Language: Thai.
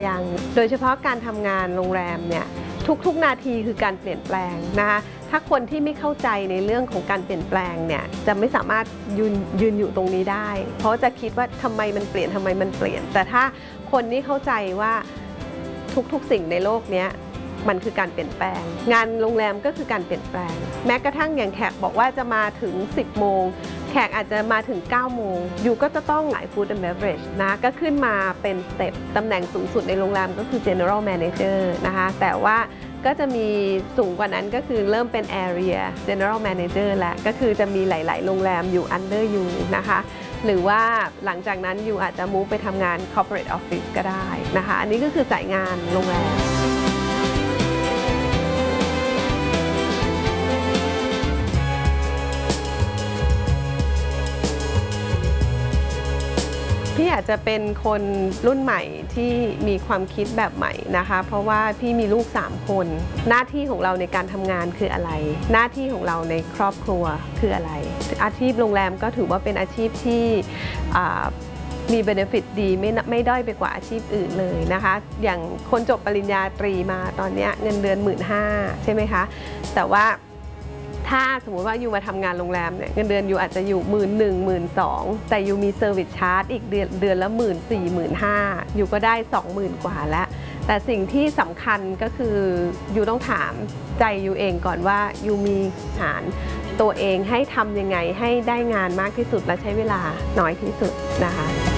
อย่างโดยเฉพาะการทำงานโรงแรมเนี่ยทุกนาทีคือการเปลี่ยนแปลงนะคะถ้าคนที่ไม่เข้าใจในเรื่องของการเปลี่ยนแปลงเนี่ยจะไม่สามารถยืนอยู่ตรงนี้ได้เพราะจะคิดว่าทำไมมันเปลี่ยนแต่ถ้าคนที่เข้าใจว่าทุกสิ่งในโลกนี้มันคือการเปลี่ยนแปลงงานโรงแรมก็คือการเปลี่ยนแปลงแม้กระทั่งอย่างแขกบอกว่าจะมาถึง10 โมงแขกอาจจะมาถึง9 โมงอยู่ก็จะต้องหลาย Food and Beverage นะก็ขึ้นมาเป็นสเต็ปตำแหน่งสูงสุดในโรงแรมก็คือ General Manager นะคะแต่ว่าก็จะมีสูงกว่านั้นก็คือเริ่มเป็น Area General Manager แล้วก็คือจะมีหลายๆโรงแรมอยู่ Under อยู่นะคะหรือว่าหลังจากนั้นอยู่อาจจะ move ไปทำงาน Corporate Office ก็ได้นะคะอันนี้ก็คือสายงานโรงแรมพี่อาจจะเป็นคนรุ่นใหม่ที่มีความคิดแบบใหม่นะคะเพราะว่าพี่มีลูก3 คนหน้าที่ของเราในการทำงานคืออะไรหน้าที่ของเราในครอบครัวคืออะไรอาชีพโรงแรมก็ถือว่าเป็นอาชีพที่มี benefit ดีไม่ด้อยไปกว่าอาชีพอื่นเลยนะคะอย่างคนจบปริญญาตรีมาตอนนี้เงินเดือน 15,000 ใช่ไหมคะแต่ว่าถ้าสมมุติว่าอยู่มาทำงานโรงแรมเนี่ยเงินเดือนอยู่อาจจะอยู่11,000 12,000แต่อยู่มีเซอร์วิสชาร์จอีกเดือนละ14,000 15,000อยู่ก็ได้ 20,000 กว่าแล้วแต่สิ่งที่สำคัญก็คืออยู่ต้องถามใจอยู่เองก่อนว่าอยู่มีหารตัวเองให้ทำยังไงให้ได้งานมากที่สุดและใช้เวลาน้อยที่สุดนะคะ